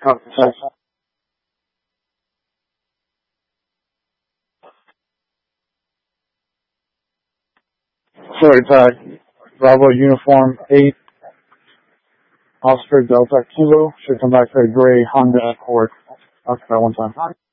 Thanks. Sorry, Tag. Bravo Uniform 8, Oscar Delta Kilo. Should come back to a gray Honda Accord. Okay, one time.